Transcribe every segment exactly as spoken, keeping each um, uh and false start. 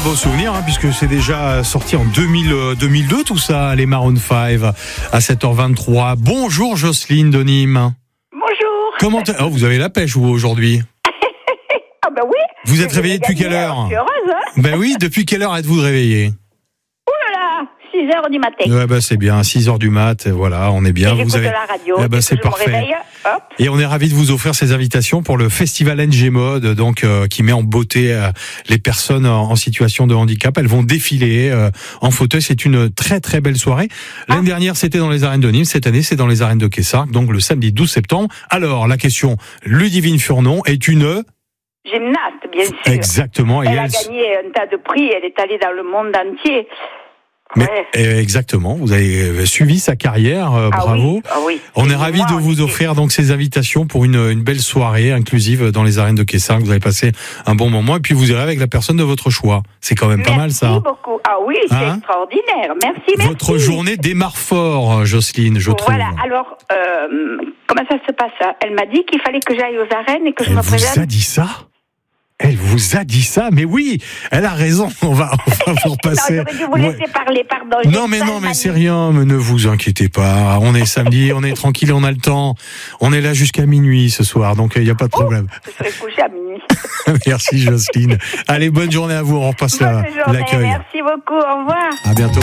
beau souvenir, hein, puisque c'est déjà sorti en deux mille, deux mille deux, tout ça, les Maroon cinq, à sept heures vingt-trois. Bonjour Jocelyne de Nîmes. Bonjour. Comment t'... oh, vous avez la pêche, vous, aujourd'hui? Ah ben oui. Vous êtes réveillée depuis quelle heure? Je suis heureuse, hein. Ben oui, depuis quelle heure êtes-vous réveillée? Ouh là là, six heures du matin. Ouais, ben c'est bien, six heures du mat, voilà, on est bien. Et vous avez... la radio, eh ben, c'est je parfait. me réveille, hop. Et on est ravis de vous offrir ces invitations pour le festival N G Mode, donc euh, qui met en beauté euh, les personnes en, en situation de handicap. Elles vont défiler euh, en fauteuil. C'est une très très belle soirée. L'année ah. dernière, c'était dans les arènes de Nîmes. Cette année, c'est dans les arènes de Quessargues, donc le samedi douze septembre. Alors, la question, Ludivine Furnon est une gymnaste, bien sûr. Exactement. Elle et a elle... gagné un tas de prix. Elle est allée dans le monde entier. Mais ouais. Exactement, vous avez suivi sa carrière, euh, ah bravo. Oui, ah oui. On est ravis de vous offrir donc ces invitations pour une, une belle soirée inclusive dans les arènes de Quessargues. Vous allez passer un bon moment et puis vous irez avec la personne de votre choix. C'est quand même merci pas mal ça. Merci beaucoup. Ah oui, c'est hein extraordinaire. Merci, merci. Votre journée démarre fort, Jocelyne, je trouve. Voilà. Alors, euh, comment ça se passe? Elle m'a dit qu'il fallait que j'aille aux arènes et que je Elle me présente. Elle vous a dit ça? Elle vous a dit ça, mais oui, elle a raison. On va, on va vous repasser. Non, j'aurais dû vous laisser ouais. parler, pardon. Non, mais non, mais c'est rien. Mais ne vous inquiétez pas. On est samedi, on est tranquille, on a le temps. On est là jusqu'à minuit ce soir, donc il n'y a pas de problème. Oh, je serai couché à minuit. Merci Jocelyne. Allez, bonne journée à vous. On repasse la, l'accueil. Merci beaucoup. Au revoir. À bientôt.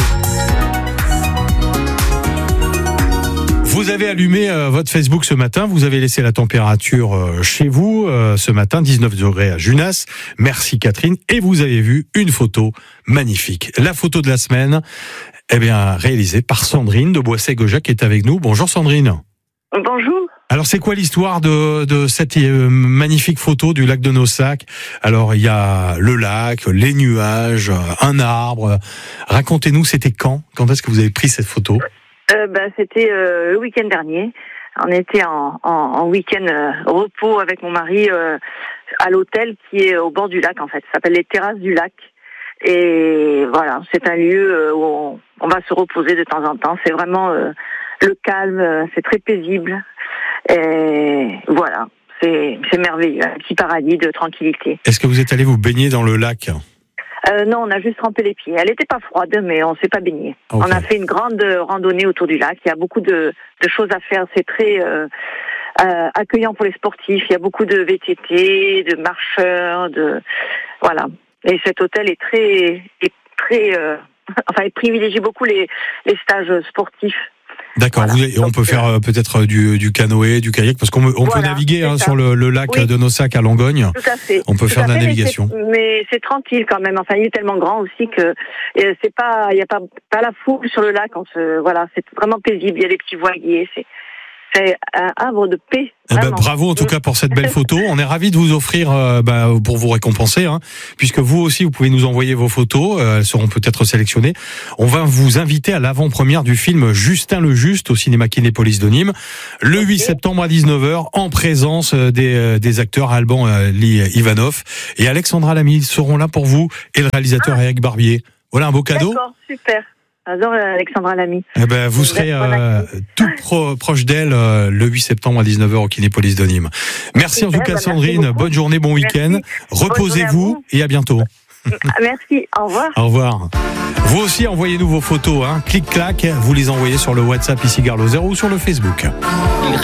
Vous avez allumé euh, votre Facebook ce matin, vous avez laissé la température euh, chez vous euh, ce matin, dix-neuf degrés à Junas. Merci Catherine. Et vous avez vu une photo magnifique. La photo de la semaine, eh bien, réalisée par Sandrine de Boissé-Gaujac qui est avec nous. Bonjour Sandrine. Bonjour. Alors c'est quoi l'histoire de, de cette euh, magnifique photo du lac de Nossac? Alors il y a le lac, les nuages, un arbre. Racontez-nous, c'était quand? Quand est-ce que vous avez pris cette photo? Euh, ben, c'était euh, le week-end dernier. On était en, en, en week-end euh, repos avec mon mari euh, à l'hôtel qui est au bord du lac en fait. Ça s'appelle les Terrasses du Lac. Et voilà, c'est un lieu où on, on va se reposer de temps en temps. C'est vraiment euh, le calme, c'est très paisible. Et voilà, c'est, c'est merveilleux, un petit paradis de tranquillité. Est-ce que vous êtes allé vous baigner dans le lac ? Euh, non, on a juste trempé les pieds. Elle n'était pas froide, mais on s'est pas baigné. Okay. On a fait une grande randonnée autour du lac. Il y a beaucoup de, de choses à faire. C'est très euh, euh, accueillant pour les sportifs. Il y a beaucoup de V T T, de marcheurs, de voilà. Et cet hôtel est très, est très, euh, enfin, il privilégie beaucoup les, les stages sportifs. D'accord, voilà. vous, on Donc, peut faire euh, peut-être du, du canoë, du kayak, parce qu'on on voilà, peut naviguer hein, sur le, le lac oui. de Nossac à Langogne. Tout à fait. On peut Tout faire de la fait, navigation. Mais c'est, mais c'est tranquille quand même. Enfin, il est tellement grand aussi que c'est pas, il y a pas, pas la foule sur le lac. On se, voilà, c'est vraiment paisible. Il y a des petits voiliers. C'est, c'est un havre de paix. Eh ben, bravo en tout cas pour cette belle photo. On est ravis de vous offrir, euh, bah, pour vous récompenser, hein, puisque vous aussi vous pouvez nous envoyer vos photos. Euh, elles seront peut-être sélectionnées. On va vous inviter à l'avant-première du film Justin le Juste au cinéma Kinépolis de Nîmes, le huit septembre à dix-neuf heures, en présence des, des acteurs Alban euh, Lee Ivanov et Alexandra Lamy. Ils seront là pour vous et le réalisateur ah. Eric Barbier. Voilà un beau cadeau. D'accord, super. J'adore Alexandra Lamy. Eh ben, vous serez euh, tout pro, proche d'elle euh, le huit septembre à dix-neuf heures au Kinépolis de Nîmes. Merci Super, en tout cas Sandrine, bonne journée, bon week-end. Merci. Reposez-vous à et à bientôt. Merci, au revoir. Au revoir. Vous aussi envoyez-nous vos photos, hein. Clic-clac, vous les envoyez sur le WhatsApp ici Gare Lozère ou sur le Facebook.